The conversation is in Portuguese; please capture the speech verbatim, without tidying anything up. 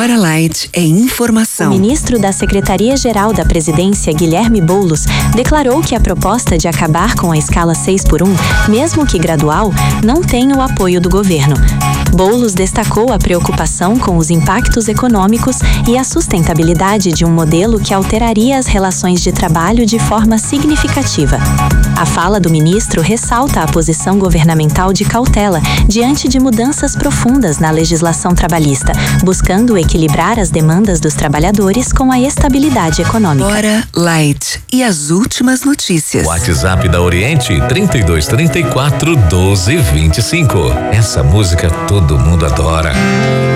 Hora Light é informação. O ministro da Secretaria-Geral da Presidência, Guilherme Boulos, declarou que a proposta de acabar com a escala seis por um, mesmo que gradual, não tem o apoio do governo. Boulos destacou a preocupação com os impactos econômicos e a sustentabilidade de um modelo que alteraria as relações de trabalho de forma significativa. A fala do ministro ressalta a posição governamental de cautela diante de mudanças profundas na legislação trabalhista, buscando equilibrar as demandas dos trabalhadores com a estabilidade econômica. Hora Light e as últimas notícias. WhatsApp da Oriente trinta e dois, trinta e quatro, doze, vinte e cinco. Essa música todo mundo adora.